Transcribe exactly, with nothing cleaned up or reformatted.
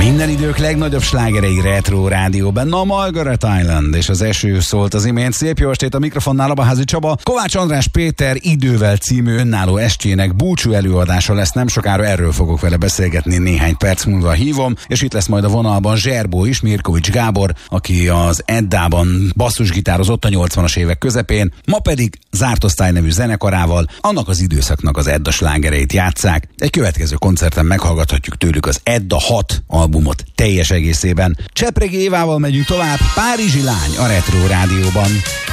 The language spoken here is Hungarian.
Minden idők legnagyobb slágerei Retro Rádióban. Na, Margaret Island és az eső szólt az imént. Szép jó estét a mikrofonnál, Abaházi Csaba. Kovács András Péter Idővel című önálló estjének búcsú előadása lesz nem sokára, erről fogok vele beszélgetni, néhány perc múlva hívom, és itt lesz majd a vonalban Zserbó is, Mirkovics Gábor, aki az Eddában basszusgitározott a nyolcvanas évek közepén, ma pedig Zárt Osztály nevű zenekarával annak az időszaknak az Edda slágereit játsszák. Egy következő koncerten meghallgathatjuk tőlük az Edda hat albumot teljes egészében. Csepregi Évával megyünk tovább, Párizsi lány a Retro Rádióban.